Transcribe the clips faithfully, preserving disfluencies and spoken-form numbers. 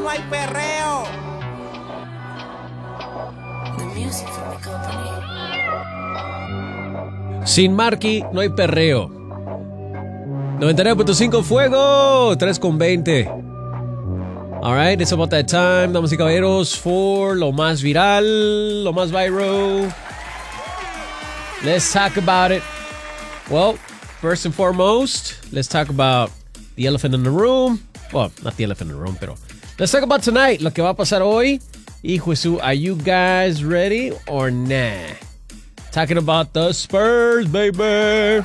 no hay perreo. Sin Marky no hay perreo. noventa y nueve punto cinco Fuego, tres con veinte. Alright, it's about that time, damas y caballeros, for lo más viral, lo más viral. Let's talk about it. Well, first and foremost, let's talk about the elephant in the room. Well, not the elephant in the room, pero let's talk about tonight, lo que va a pasar hoy. Hijo de su, are you guys ready or nah? Talking about the Spurs, baby.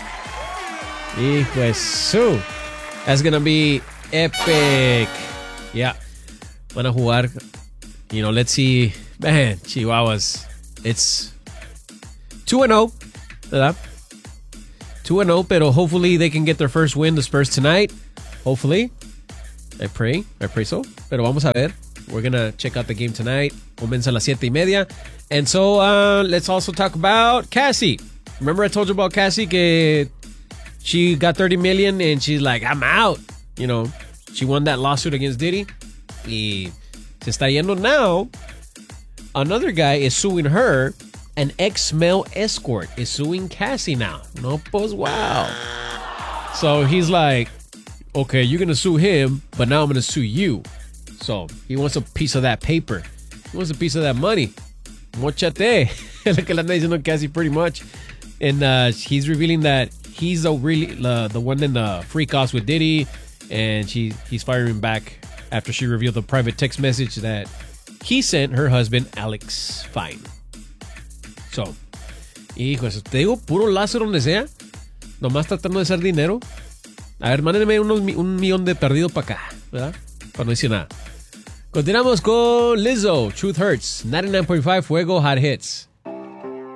Hijo de su. That's gonna be epic. Yeah. Van a jugar. You know, let's see. Man, Chihuahuas. It's two and oh. ¿Verdad? two and oh, pero hopefully they can get their first win, the Spurs, tonight. Hopefully. I pray. I pray so. Pero vamos a ver. We're going to check out the game tonight. Comienza a las siete y media. And so, uh, let's also talk about Cassie. Remember I told you about Cassie que she got thirty million and she's like, I'm out. You know, she won that lawsuit against Diddy. Y se está yendo now. Another guy is suing her. An ex-male escort is suing Cassie now. No, pues, wow. So he's like, okay, you're going to sue him, but now I'm going to sue you. So he wants a piece of that paper. He wants a piece of that money. Mochate. Lo que le anda diciendo Cassie pretty much. And uh, he's revealing that he's the really uh, the one in the freak offs with Diddy. And she he's firing back after she revealed the private text message that he sent her husband, Alex Fine. So, hijo, eso te digo, puro lazo donde sea. Nomás tratando de hacer dinero. A ver, mándenme unos, un millón de perdido para acá, ¿verdad? Para no decir nada. Continuamos con Lizzo, Truth Hurts, ninety-nine point five Fuego Hot Hits.